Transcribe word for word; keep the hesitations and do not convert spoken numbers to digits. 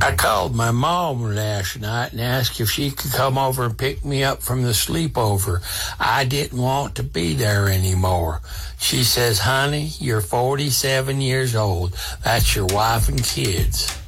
I called my mom last night and asked if she could come over and pick me up from the sleepover. I didn't want to be there anymore. She says, honey, you're forty-seven years old. That's your wife and kids.